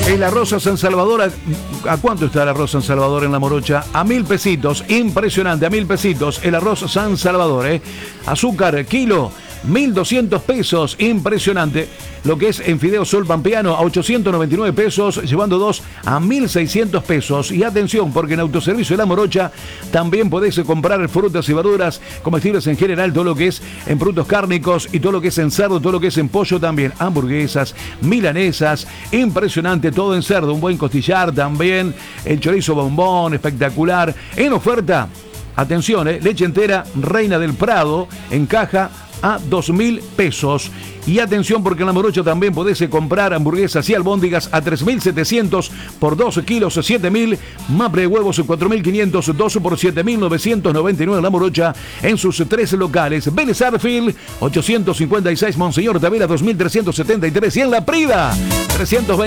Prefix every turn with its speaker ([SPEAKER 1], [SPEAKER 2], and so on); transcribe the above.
[SPEAKER 1] El arroz San Salvador, ¿a cuánto está el arroz San Salvador en La Morocha? A 1.000 pesitos, impresionante, a 1.000 pesitos el arroz San Salvador, ¿eh? Azúcar, kilo, 1.200 pesos, impresionante. Lo que es en fideo sol pampeano a 899 pesos, llevando dos a 1.600 pesos. Y atención, porque en Autoservicio de La Morocha también podés comprar frutas y verduras, comestibles en general, todo lo que es en productos cárnicos y todo lo que es en cerdo, todo lo que es en pollo también, hamburguesas, milanesas, impresionante, todo en cerdo, un buen costillar también, el chorizo bombón, espectacular. En oferta, atención, leche entera Reina del Prado en caja a 2.000 pesos. Y atención, porque en La Morocha también podés comprar hamburguesas y albóndigas a 3.700 por 2 kilos, 7.000. Mapre de huevos, 4.500, 2 por 7.999 en La Morocha, en sus 3 locales. Vélez Arfield, 856, Monseñor Tavera, 2.373. Y en La Prida, 320.